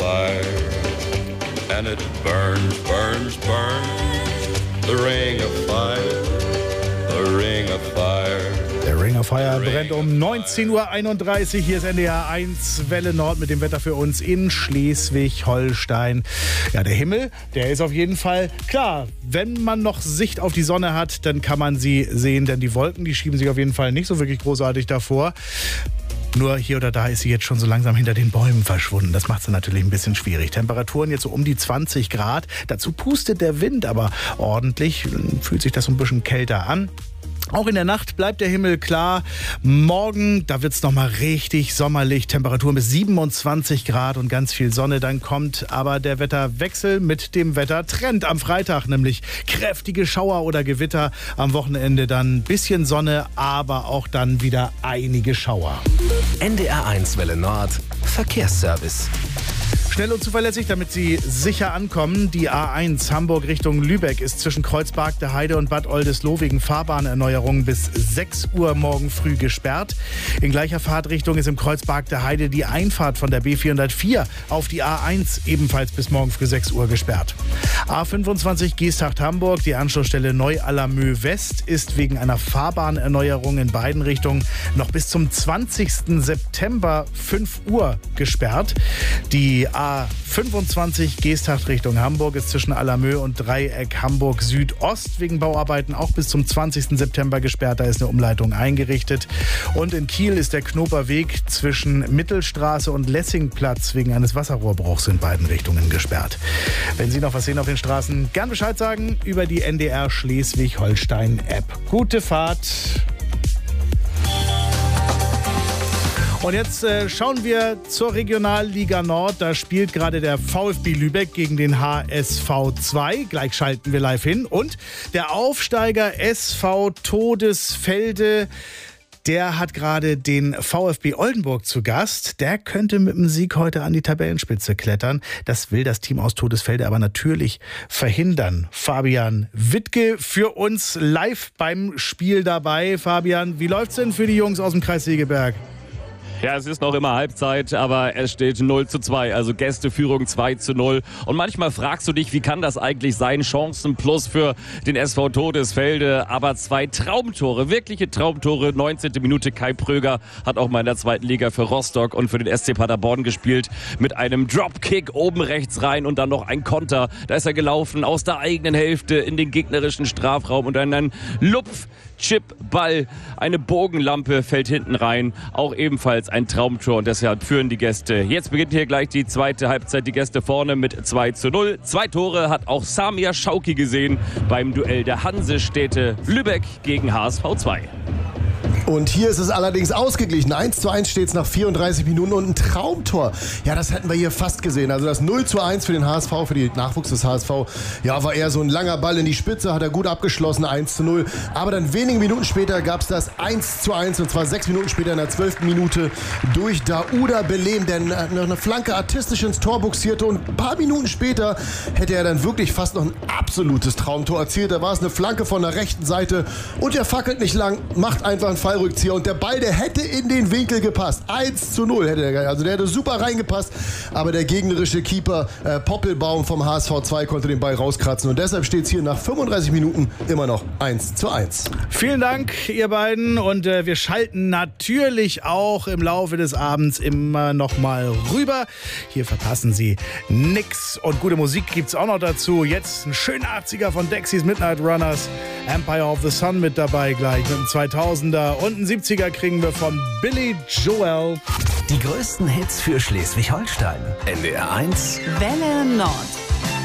fire, and it burns, burns, burns. The ring of fire, the ring of fire. Der Ring of Fire brennt um 19.31 Uhr. Hier ist NDR 1 Welle Nord mit dem Wetter für uns in Schleswig-Holstein. Ja, der Himmel, der ist auf jeden Fall klar. Wenn man noch Sicht auf die Sonne hat, dann kann man sie sehen, denn die Wolken, die schieben sich auf jeden Fall nicht so wirklich großartig davor. Nur hier oder da ist sie jetzt schon so langsam hinter den Bäumen verschwunden. Das macht es natürlich ein bisschen schwierig. Temperaturen jetzt so um die 20 Grad. Dazu pustet der Wind aber ordentlich. Fühlt sich das so ein bisschen kälter an. Auch in der Nacht bleibt der Himmel klar. Morgen, da wird es nochmal richtig sommerlich. Temperaturen bis 27 Grad und ganz viel Sonne. Dann kommt aber der Wetterwechsel mit dem Wettertrend am Freitag. Nämlich kräftige Schauer oder Gewitter. Am Wochenende dann ein bisschen Sonne, aber auch dann wieder einige Schauer. NDR 1 Welle Nord. Verkehrsservice. Schnell und zuverlässig, damit Sie sicher ankommen. Die A1 Hamburg Richtung Lübeck ist zwischen Kreuzberg der Heide und Bad Oldesloe wegen Fahrbahnerneuerung bis 6 Uhr morgen früh gesperrt. In gleicher Fahrtrichtung ist im Kreuzberg der Heide die Einfahrt von der B404 auf die A1 ebenfalls bis morgen früh 6 Uhr gesperrt. A25 Geesthacht-Hamburg, die Anschlussstelle Neu-Allermö West ist wegen einer Fahrbahnerneuerung in beiden Richtungen noch bis zum 20. September 5 Uhr gesperrt. Die A25 Geesthacht Richtung Hamburg ist zwischen Allermö und Dreieck Hamburg Südost wegen Bauarbeiten auch bis zum 20. September gesperrt. Da ist eine Umleitung eingerichtet. Und in Kiel ist der Knoperweg zwischen Mittelstraße und Lessingplatz wegen eines Wasserrohrbruchs in beiden Richtungen gesperrt. Wenn Sie noch was sehen auf den Straßen, gern Bescheid sagen über die NDR Schleswig-Holstein-App. Gute Fahrt. Und jetzt schauen wir zur Regionalliga Nord. Da spielt gerade der VfB Lübeck gegen den HSV 2. Gleich schalten wir live hin. Und der Aufsteiger SV Todesfelde, der hat gerade den VfB Oldenburg zu Gast. Der könnte mit dem Sieg heute an die Tabellenspitze klettern. Das will das Team aus Todesfelde aber natürlich verhindern. Fabian Wittke für uns live beim Spiel dabei. Fabian, wie läuft's denn für die Jungs aus dem Kreis Segeberg? Ja, es ist noch immer Halbzeit, aber es steht 0:2, also Gästeführung 2:0. Und manchmal fragst du dich, wie kann das eigentlich sein? Chancen plus für den SV Todesfelde, aber 2 Traumtore, wirkliche Traumtore. 19. Minute, Kai Pröger hat auch mal in der zweiten Liga für Rostock und für den SC Paderborn gespielt. Mit einem Dropkick oben rechts rein und dann noch ein Konter. Da ist er gelaufen aus der eigenen Hälfte in den gegnerischen Strafraum und dann ein Chipball, eine Bogenlampe fällt hinten rein. Auch ebenfalls ein Traumtor und deshalb führen die Gäste. Jetzt beginnt hier gleich die zweite Halbzeit. Die Gäste vorne mit 2:0. 2 Tore hat auch Samir Schauki gesehen beim Duell der Hansestädte Lübeck gegen HSV 2. Und hier ist es allerdings ausgeglichen. 1:1 steht es nach 34 Minuten und ein Traumtor. Ja, das hätten wir hier fast gesehen. Also das 0:1 für den HSV, für die Nachwuchs des HSV. Ja, war eher so ein langer Ball in die Spitze, hat er gut abgeschlossen, 1:0. Aber dann wenige Minuten später gab es das 1:1 und zwar 6 Minuten später in der 12. Minute durch Dauda Belem, der noch eine Flanke artistisch ins Tor buxierte und ein paar Minuten später hätte er dann wirklich fast noch ein absolutes Traumtor erzielt. Da war es eine Flanke von der rechten Seite und er fackelt nicht lang, macht einfach einen Fallrückzieher und der Ball, der hätte in den Winkel gepasst. 1:0 hätte er, also der hätte super reingepasst, aber der gegnerische Keeper Poppelbaum vom HSV 2 konnte den Ball rauskratzen und deshalb steht es hier nach 35 Minuten immer noch 1:1. Vielen Dank, ihr beiden, und wir schalten natürlich auch im Laufe des Abends immer noch mal rüber. Hier verpassen Sie nix und gute Musik gibt's auch noch dazu. Jetzt ein schöner 80er von Dexys Midnight Runners, Empire of the Sun mit dabei gleich mit dem 2000er und ein 70er kriegen wir von Billy Joel. Die größten Hits für Schleswig-Holstein. NDR 1 Welle Nord.